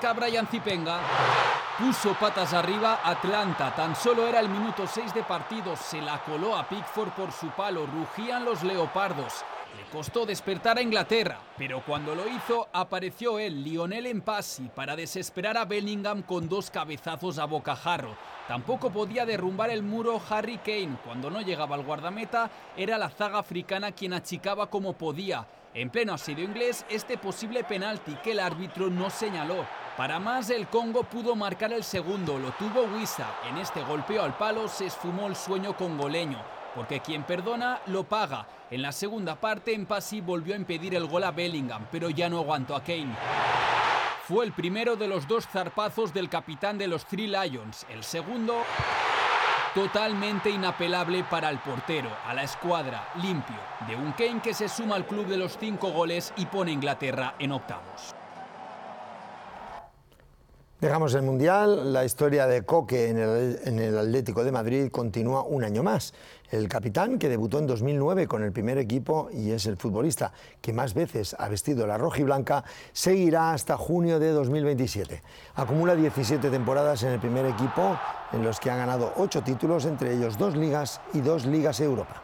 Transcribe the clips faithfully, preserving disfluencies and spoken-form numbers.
marca Brian Zipenga. Puso patas arriba Atlanta, tan solo era el minuto seis de partido, se la coló a Pickford por su palo, rugían los leopardos. Le costó despertar a Inglaterra, pero cuando lo hizo apareció él, Lionel Mpassi, para desesperar a Bellingham con dos cabezazos a bocajarro. Tampoco podía derrumbar el muro Harry Kane. Cuando no llegaba al guardameta, era la zaga africana quien achicaba como podía. En pleno asedio inglés, este posible penalti que el árbitro no señaló. Para más, el Congo pudo marcar el segundo, lo tuvo Wissa. En este golpeo al palo se esfumó el sueño congoleño, porque quien perdona lo paga. En la segunda parte, Mpassi volvió a impedir el gol a Bellingham, pero ya no aguantó a Kane. Fue el primero de los dos zarpazos del capitán de los Three Lions. El segundo, totalmente inapelable para el portero, a la escuadra, limpio, de un Kane que se suma al club de los cinco goles y pone a Inglaterra en octavos. Dejamos el Mundial. La historia de Coque en el, en el Atlético de Madrid continúa un año más. El capitán, que debutó en dos mil nueve con el primer equipo y es el futbolista que más veces ha vestido la rojiblanca, seguirá hasta junio de dos mil veintisiete. Acumula diecisiete temporadas en el primer equipo, en los que ha ganado ocho títulos, entre ellos dos ligas y dos ligas Europa.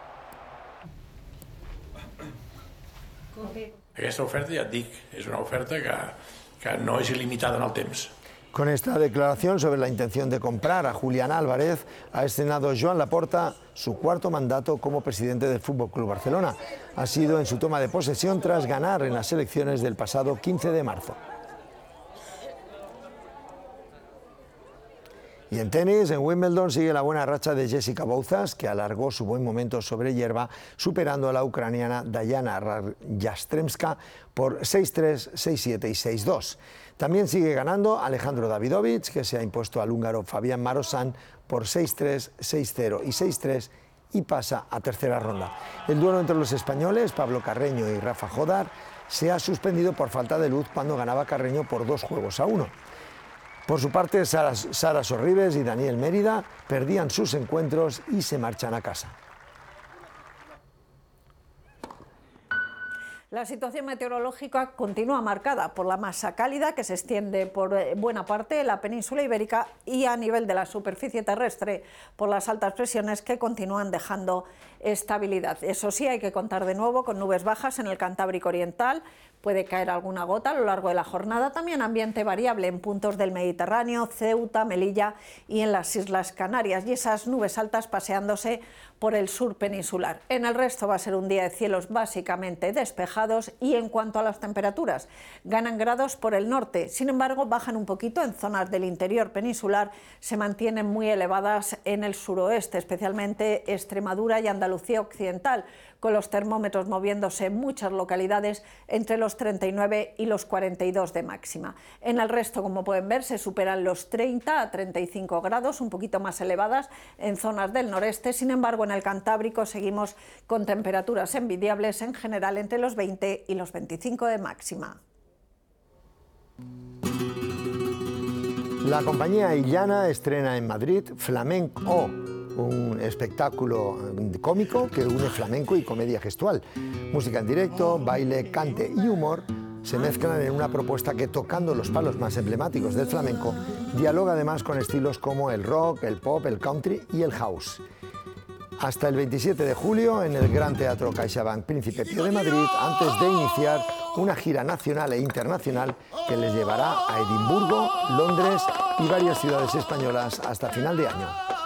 Aquesta oferta, ja et dic, és una oferta que, que no és il·limitada en el temps. Con esta declaración sobre la intención de comprar a Julián Álvarez, ha estrenado Joan Laporta su cuarto mandato como presidente del F C Barcelona. Ha sido en su toma de posesión tras ganar en las elecciones del pasado quince de marzo. Y en tenis, en Wimbledon, sigue la buena racha de Jessica Bouzas, que alargó su buen momento sobre hierba, superando a la ucraniana Dayana Yastremska por seis tres, seis siete y seis dos. También sigue ganando Alejandro Davidovich, que se ha impuesto al húngaro Fabián Marosan por seis tres, seis cero y seis tres y pasa a tercera ronda. El duelo entre los españoles, Pablo Carreño y Rafa Jodar, se ha suspendido por falta de luz cuando ganaba Carreño por dos juegos a uno. Por su parte, Sara, Sara Sorribes y Daniel Mérida perdían sus encuentros y se marchan a casa. La situación meteorológica continúa marcada por la masa cálida que se extiende por buena parte de la península ibérica y a nivel de la superficie terrestre por las altas presiones que continúan dejando estabilidad. Eso sí, hay que contar de nuevo con nubes bajas en el Cantábrico Oriental. Puede caer alguna gota a lo largo de la jornada. También ambiente variable en puntos del Mediterráneo, Ceuta, Melilla y en las Islas Canarias. Y esas nubes altas paseándose por el sur peninsular. En el resto va a ser un día de cielos básicamente despejados y en cuanto a las temperaturas, ganan grados por el norte. Sin embargo, bajan un poquito en zonas del interior peninsular, se mantienen muy elevadas en el suroeste, especialmente Extremadura y Andalucía occidental, con los termómetros moviéndose en muchas localidades entre los treinta y nueve y los cuarenta y dos de máxima. En el resto, como pueden ver, se superan los treinta a treinta y cinco grados, un poquito más elevadas en zonas del noreste. Sin embargo, en el Cantábrico seguimos con temperaturas envidiables, en general entre los veinte y los veinticinco de máxima. La compañía Illana estrena en Madrid Flamenco, un espectáculo cómico que une flamenco y comedia gestual. Música en directo, baile, cante y humor se mezclan en una propuesta que, tocando los palos más emblemáticos del flamenco, dialoga además con estilos como el rock, el pop, el country y el house. Hasta el veintisiete de julio en el Gran Teatro CaixaBank Príncipe Pío de Madrid, antes de iniciar una gira nacional e internacional que les llevará a Edimburgo, Londres y varias ciudades españolas hasta final de año.